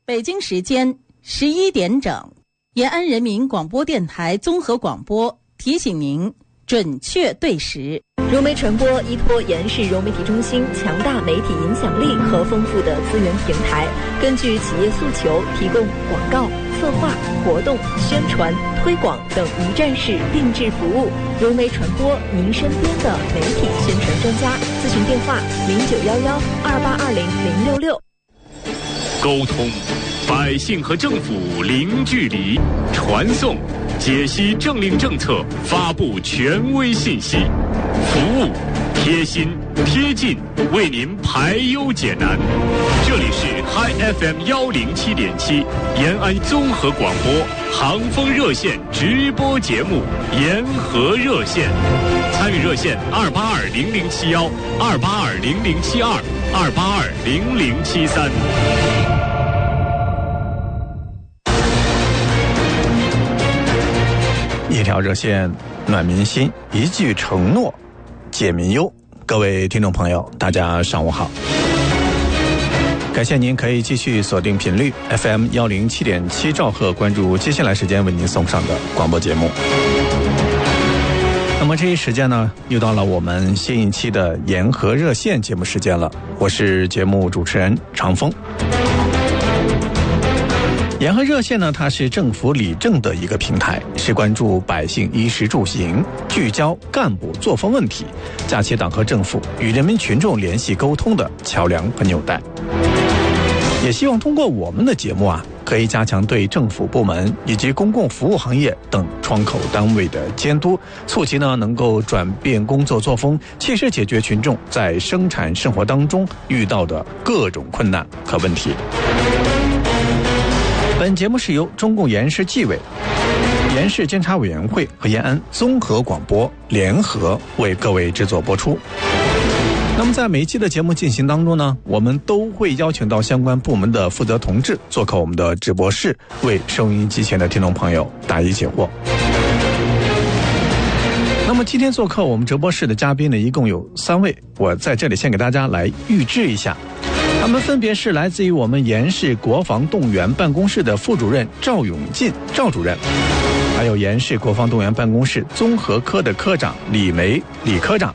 北京时间11点整，延安人民广播电台综合广播提醒您准确对时。 融媒传播依托延世融媒体中心强大媒体影响力和丰富的资源平台，根据企业诉求提供广告、策划、活动、宣传、推广等一站式定制服务。融媒传播，您身边的媒体宣传专家。咨询电话0911282066。 沟通，百姓和政府零距离；传送，解析政令政策，发布权威信息；服务，贴心贴近，为您排忧解难。这里是 Hi FM 107.7延安综合广播航风热线直播节目延河热线，参与热线2820071、2820072、2820073。 一条热线暖民心，一句承诺解民忧。各位听众朋友，大家上午好，感谢您可以继续锁定频率 FM 107.7兆赫，关注接下来时间为您送上的广播节目。那么这一时间呢，又到了我们新一期的延河热线节目时间了，我是节目主持人长风。延河热线呢，它是政府理政的一个平台，是关注百姓衣食住行，聚焦干部作风问题，架起党和政府与人民群众联系沟通的桥梁和纽带。也希望通过我们的节目啊，可以加强对政府部门以及公共服务行业等窗口单位的监督，促其呢能够转变工作作风，切实解决群众在生产生活当中遇到的各种困难和问题。本节目是由中共延世纪委、延世监察委员会和延安综合广播联合为各位制作播出。那么在每一期的节目进行当中呢，我们都会邀请到相关部门的负责同志做客我们的直播室，为收音机前的听众朋友答疑解惑。那么今天做客我们直播室的嘉宾呢，一共有3位，我在这里先给大家来预知一下。他们分别是来自于我们延世国防动员办公室的副主任赵永进赵主任，还有延世国防动员办公室综合科的科长李梅李科长，